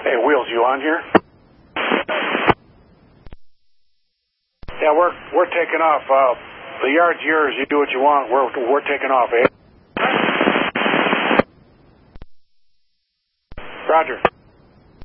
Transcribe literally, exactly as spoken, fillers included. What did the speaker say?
Hey, Wheels, you on here? Yeah, we're we're taking off. Uh, the yard's yours. You do what you want. We're we're taking off, eh? Roger.